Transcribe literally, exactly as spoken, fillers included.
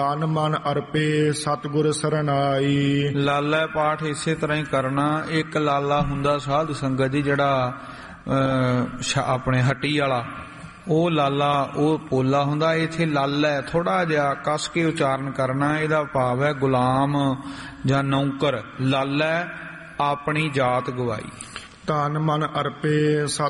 ਤਨ ਮਨ ਅਰਪੇ ਸਤਿਗੁਰ ਸਰਨਾਈ। ਲਾਲਾ ਪਾਠ ਇਸੇ ਤਰ੍ਹਾਂ ਹੀ ਕਰਨਾ। ਇੱਕ ਲਾਲਾ ਹੁੰਦਾ ਸਾਧ ਸੰਗਤ ਜੀ ਜਿਹੜਾ ਅਹ ਆਪਣੇ ਹੱਟੀ ਵਾਲਾ, ਉਹ ਲਾਲਾ ਉਹ ਪੋਲਾ ਹੁੰਦਾ। ਇੱਥੇ ਲਾਲਾ ਥੋੜਾ ਜਿਹਾ ਕੱਸ ਕੇ ਉਚਾਰਨ ਕਰਨਾ। ਇਹਦਾ ਭਾਵ ਹੈ ਗੁਲਾਮ ਜਾਂ ਨੌਕਰ। ਲਾਲਾ ਆਪਣੀ ਜਾਤ ਗਵਾਈ। ਤਨ ਮਨ ਅਰਪੇ ਸਤ